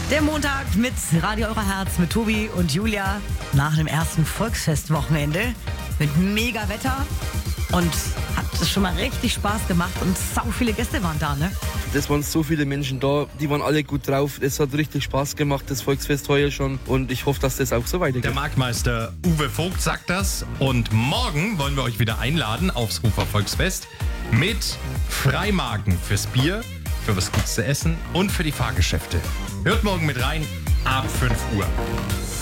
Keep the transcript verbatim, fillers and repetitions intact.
Der Montag mit Radio Eurer Herz, mit Tobi und Julia nach dem ersten Volksfestwochenende mit mega Wetter und hat es schon mal richtig Spaß gemacht und sau viele Gäste waren da, ne? Es waren so viele Menschen da, die waren alle gut drauf. Es hat richtig Spaß gemacht, das Volksfest heuer schon, und ich hoffe, dass das auch so weitergeht. Der Marktmeister Uwe Vogt sagt das, und morgen wollen wir euch wieder einladen aufs Rufer Volksfest mit Freimarken fürs Bier, für was Gutes zu essen und für die Fahrgeschäfte. Hört morgen mit rein ab fünf Uhr.